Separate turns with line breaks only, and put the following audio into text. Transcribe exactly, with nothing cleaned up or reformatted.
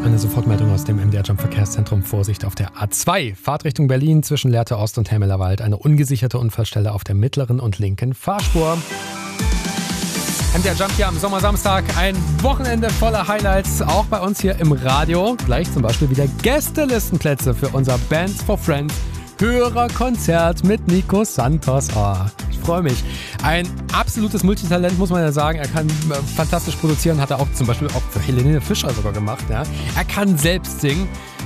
Eine Sofortmeldung aus dem M D R-Jump Verkehrszentrum. Vorsicht auf der A zwei. Fahrtrichtung Berlin zwischen Lehrte Ost und Helmelerwald. Eine ungesicherte Unfallstelle auf der mittleren und linken Fahrspur. M D R-Jump hier am Sommersamstag. Ein Wochenende voller Highlights. Auch bei uns hier im Radio. Gleich zum Beispiel wieder Gästelistenplätze für unser Bands for Friends Hörerkonzert mit Nico Santos. Oh, ich freue mich. Ein absolutes Multitalent, muss man ja sagen. Er kann fantastisch produzieren, hat er auch zum Beispiel auch für Helene Fischer sogar gemacht. Ja. Er kann selbst singen.